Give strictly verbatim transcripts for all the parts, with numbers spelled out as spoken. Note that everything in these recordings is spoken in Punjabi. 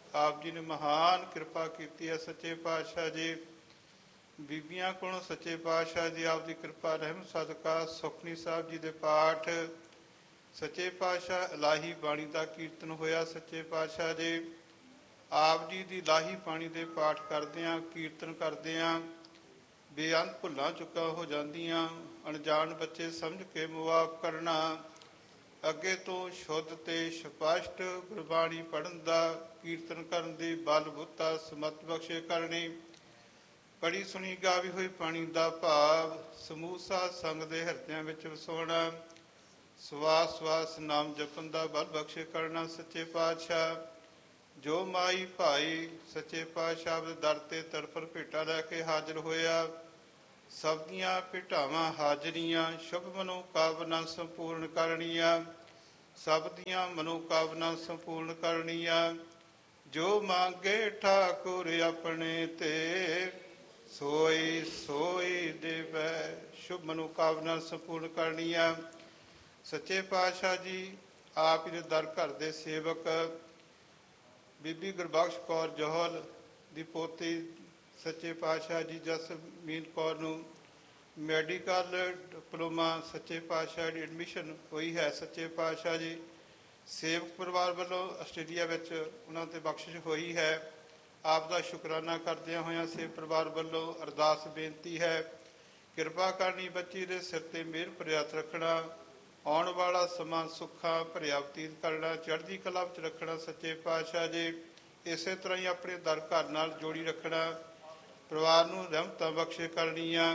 ਆਪ ਜੀ ਨੇ ਮਹਾਨ ਕਿਰਪਾ ਕੀਤੀ ਹੈ। ਸੱਚੇ ਪਾਤਸ਼ਾਹ ਜੀ ਬੀਬੀਆਂ ਕੋਲੋਂ ਸੱਚੇ ਪਾਤਸ਼ਾਹ ਜੀ ਆਪ ਦੀ ਕਿਰਪਾ ਰਹਿਮਤ ਸਦਕਾ ਸੁਖਮਨੀ ਸਾਹਿਬ ਜੀ ਦੇ ਪਾਠ, ਸੱਚੇ ਪਾਤਸ਼ਾਹ ਇਲਾਹੀ ਬਾਣੀ ਦਾ ਕੀਰਤਨ ਹੋਇਆ। ਸੱਚੇ ਪਾਤਸ਼ਾਹ ਜੀ ਆਪ ਜੀ ਦੀ ਇਲਾਹੀ ਬਾਣੀ ਦੇ ਪਾਠ ਕਰਦਿਆਂ, ਕੀਰਤਨ ਕਰਦਿਆਂ ਬੇਅੰਤ ਭੁੱਲਾਂ ਚੁੱਕਾਂ ਹੋ ਜਾਂਦੀਆਂ। ਅਣਜਾਣ ਬੱਚੇ ਸਮਝ ਕੇ ਮੁਆਫ ਕਰਨਾ। ਅੱਗੇ ਤੋਂ ਸ਼ੁੱਧ ਤੇ ਸਪਸ਼ਟ ਗੁਰਬਾਣੀ ਪੜ੍ਹਨ ਦਾ, ਕੀਰਤਨ ਕਰਨ ਦੀ ਬਲ ਬੁੱਤਾ ਸਮਤ ਬਖਸ਼ੇ ਕਰਨੀ। ਪੜ੍ਹੀ ਸੁਣੀ ਗਾਵੀ ਹੋਈ ਬਾਣੀ ਦਾ ਭਾਵ ਸਮੂਹ ਸਾਧ ਸੰਗ ਦੇ ਹਿਰਦਿਆਂ ਵਿੱਚ ਵਸਾਉਣਾ। ਸਵਾਸ ਸਵਾਸ ਨਾਮ ਜਪਣ ਦਾ ਬਲ ਬਖਸ਼ੇ ਕਰਨਾ। ਸੱਚੇ ਪਾਤਸ਼ਾਹ ਜੋ ਮਾਈ ਭਾਈ ਸੱਚੇ ਪਾਤਸ਼ਾਹ ਦੇ ਦਰ ਤੇ ਤੜਫੜ ਭੇਟਾ ਲੈ ਕੇ ਹਾਜ਼ਰ ਹੋਇਆ। ਸਭ ਦੀਆਂ ਭੇਟਾਵਾਂ ਹਾਜ਼ਰੀਆਂ ਸ਼ੁਭ ਮਨੋਕਾਮਨਾ ਸੰਪੂਰਨ ਕਰਨੀਆਂ। ਸਭ ਦੀਆਂ ਮਨੋਕਾਮਨਾ ਸੰਪੂਰਨ ਕਰਨੀਆਂ। ਜੋ ਮੰਗੇ ਠਾਕੁਰ ਆਪਣੇ ਤੇ ਸੋਈ ਸੋਈ ਦੇਵੈ। ਸ਼ੁਭ ਮਨੋਕਾਮਨਾ ਸੰਪੂਰਨ ਕਰਨੀਆਂ। ਸੱਚੇ ਪਾਤਸ਼ਾਹ ਜੀ ਆਪ ਜੀ ਦੇ ਦਰ ਘਰ ਦੇ ਸੇਵਕ ਬੀਬੀ ਗੁਰਬਖਸ਼ ਕੌਰ ਜੌਹਲ ਦੀ ਪੋਤੀ ਸੱਚੇ ਪਾਤਸ਼ਾਹ ਜੀ ਜਸਮੀਨ ਕੌਰ ਨੂੰ ਮੈਡੀਕਲ ਡਿਪਲੋਮਾ ਸੱਚੇ ਪਾਤਸ਼ਾਹ ਦੀ ਐਡਮਿਸ਼ਨ ਹੋਈ ਹੈ। ਸੱਚੇ ਪਾਤਸ਼ਾਹ ਜੀ ਸੇਵਕ ਪਰਿਵਾਰ ਵੱਲੋਂ ਆਸਟ੍ਰੇਲੀਆ ਵਿੱਚ ਉਹਨਾਂ 'ਤੇ ਬਖਸ਼ਿਸ਼ ਹੋਈ ਹੈ। ਆਪ ਦਾ ਸ਼ੁਕਰਾਨਾ ਕਰਦਿਆਂ ਹੋਇਆਂ ਸੇਵਕ ਪਰਿਵਾਰ ਵੱਲੋਂ ਅਰਦਾਸ ਬੇਨਤੀ ਹੈ, ਕਿਰਪਾ ਕਰਨੀ ਬੱਚੀ ਦੇ ਸਿਰ 'ਤੇ ਮਿਹਰ ਭਰਿਆ ਹੱਥ ਰੱਖਣਾ। ਆਉਣ ਵਾਲਾ ਸਮਾਂ ਸੁੱਖਾਂ ਭਰਿਆ ਬਤੀਤ ਕਰਨਾ, ਚੜ੍ਹਦੀ ਕਲਾ ਵਿੱਚ ਰੱਖਣਾ। ਸੱਚੇ ਪਾਤਸ਼ਾਹ ਜੀ ਇਸੇ ਤਰ੍ਹਾਂ ਹੀ ਆਪਣੇ ਦਰ ਘਰ ਨਾਲ ਜੋੜੀ ਰੱਖਣਾ। ਪਰਿਵਾਰ ਨੂੰ ਰਹਿਮਤਾਂ ਬਖਸ਼ੇ ਕਰਨੀਆਂ।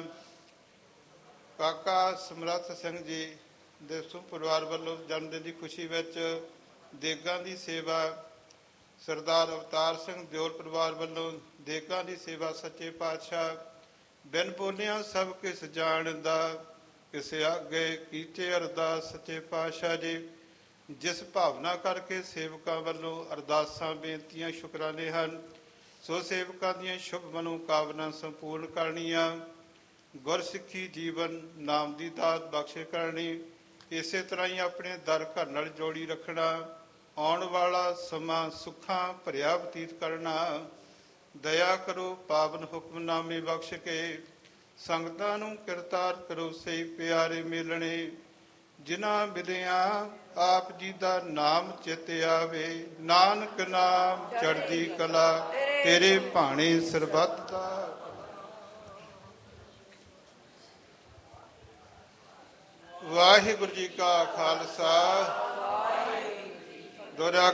ਕਾਕਾ ਸਮਰੱਥ ਸਿੰਘ ਜੀ ਦੇ ਸੁ ਪਰਿਵਾਰ ਵੱਲੋਂ ਜਨਮਦਿਨ ਦੀ ਖੁਸ਼ੀ ਵਿੱਚ ਦੇਗਾਂ ਦੀ ਸੇਵਾ, ਸਰਦਾਰ ਅਵਤਾਰ ਸਿੰਘ ਦਿਓਲ ਪਰਿਵਾਰ ਵੱਲੋਂ ਦੇਗਾਂ ਦੀ ਸੇਵਾ। ਸੱਚੇ ਪਾਤਸ਼ਾਹ ਬਿਨ ਬੋਲਿਆਂ ਸਭ ਕਿਸ ਜਾਣਦਾ, ਕਿਸੇ ਅੱਗੇ ਕੀਤੇ ਅਰਦਾਸ। ਸੱਚੇ ਪਾਤਸ਼ਾਹ ਜੀ ਜਿਸ ਭਾਵਨਾ ਕਰਕੇ ਸੇਵਕਾਂ ਵੱਲੋਂ ਅਰਦਾਸਾਂ ਬੇਨਤੀਆਂ ਸ਼ੁਕਰਾਨੇ ਹਨ, ਸੋ ਸੇਵਕਾਂ ਦੀਆਂ ਸ਼ੁਭ ਮਨੋਕਾਮਨਾ ਸੰਪੂਰਨ ਕਰਨੀਆਂ। ਗੁਰਸਿੱਖੀ ਜੀਵਨ ਨਾਮ ਦੀ ਦਾਤ ਬਖਸ਼ੇ ਕਰਨੀ। ਇਸੇ ਤਰ੍ਹਾਂ ਹੀ ਆਪਣੇ ਦਰ ਘਰ ਨਾਲ ਜੋੜੀ ਰੱਖਣਾ। ਆਉਣ ਵਾਲਾ ਸਮਾਂ ਸੁੱਖਾਂ ਭਰਿਆ ਬਤੀਤ ਕਰਨਾ। ਦਇਆ ਕਰੋ ਪਾਵਨ ਹੁਕਮਨਾਮੇ ਬਖਸ਼ ਕੇ ਸੰਗਤਾਂ ਨੂੰ ਕਿਰਤਾਰ ਕਰੋ ਸਹੀ ਪਿਆਰੇ ਮਿਲਣੇ। ਜਿਨ੍ਹਾਂ ਮਿਲਿਆਂ ਆਪ ਜੀ ਦਾ ਨਾਮ ਚਿਤ ਆਵੇ, ਨਾਨਕ ਨਾਮ ਚੜ੍ਹਦੀ ਕਲਾ ਤੇਰੇ ਭਾਣੇ ਸਰਬੱਤ ਦਾ। ਵਾਹਿਗੁਰੂ ਜੀ ਕਾ ਖਾਲਸਾ। ਦੁਹਰਾ